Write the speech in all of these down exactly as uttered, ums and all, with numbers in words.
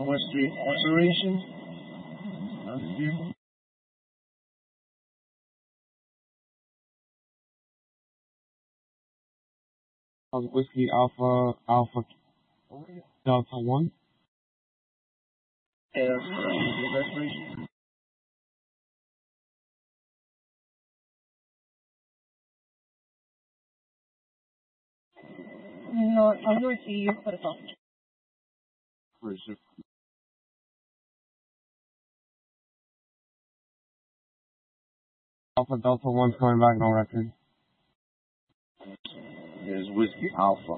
What's the expiration? Whiskey Alpha Alpha Delta One. And the expiration? No, I'll do it to you for the phone. Where's it? Alpha Delta One's coming back, no record. There's Whiskey Alpha.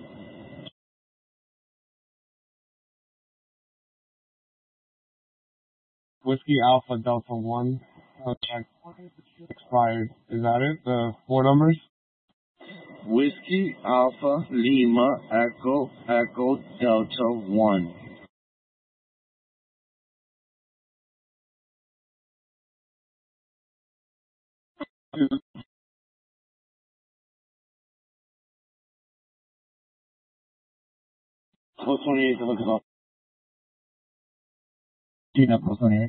Whiskey Alpha Delta One. Okay. Expired. Is that it? The four numbers? Whiskey Alpha Lima Echo Echo Delta One. Post twenty-eight to look it up. Gina, post twenty-eight.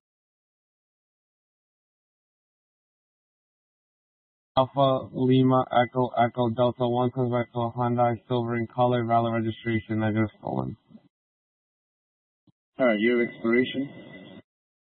Alpha Lima Echo Echo Delta One comes back to a Hyundai Silver in color, valid registration. I just stolen. Alright, your expiration?